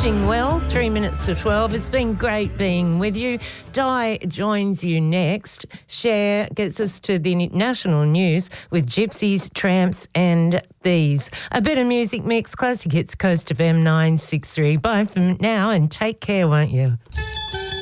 Wishing well, 3 minutes to 12. It's been great being with you. Di joins you next. Cher gets us to the national news with Gypsies, Tramps and Thieves. A bit of music mix, classic hits, Coast of M963. Bye for now and take care, won't you?